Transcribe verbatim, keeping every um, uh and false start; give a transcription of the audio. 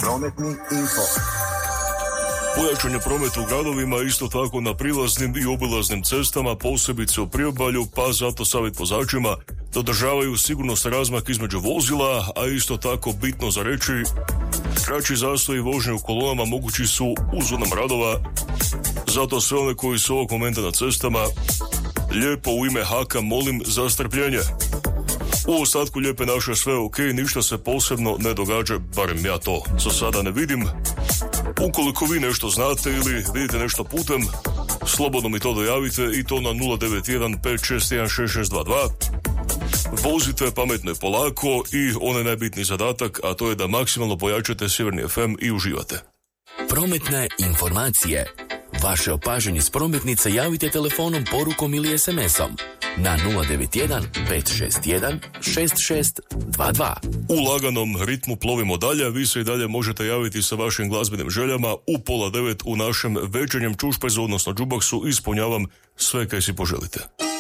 Prometni info. Pojačan je promet u gradovima, isto tako na prilaznim i obilaznim cestama, posebice u priobalju, pa zato savjet vozačima da održavaju sigurnosni razmak između vozila, a isto tako bitno za reći, kraći zastoji vožnje u kolonama mogući su u zonama radova, zato sve one koji su ovog momenta na cestama, lijepo u ime Haka molim za strpljenje. U ostatku lijepe naše sve ok, ništa se posebno ne događa, barem ja to za sada ne vidim. Ukoliko vi nešto znate ili vidite nešto putem, slobodno mi to dojavite i to na nula devet jedan pet šest jedan šest šest dva dva. Vozite pametno i polako i onaj najbitniji zadatak, a to je da maksimalno pojačate Sjeverni ef em i uživate. Prometne informacije. Vaše opažanje s prometnice javite telefonom, porukom ili es em esom na nula devet jedan pet šest jedan šest šest dva dva. U laganom ritmu plovimo dalje, vi se i dalje možete javiti sa vašim glazbenim željama u pola devet u našem večernjem čušpezu, odnosno džubaksu, ispunjavam sve kaj si poželite.